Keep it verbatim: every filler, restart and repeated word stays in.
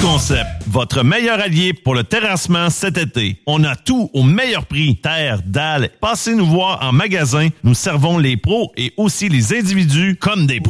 Concept, votre meilleur allié pour le terrassement cet été. On a tout au meilleur prix. Terre, dalles. Passez nous voir en magasin. Nous servons les pros et aussi les individus comme des pros.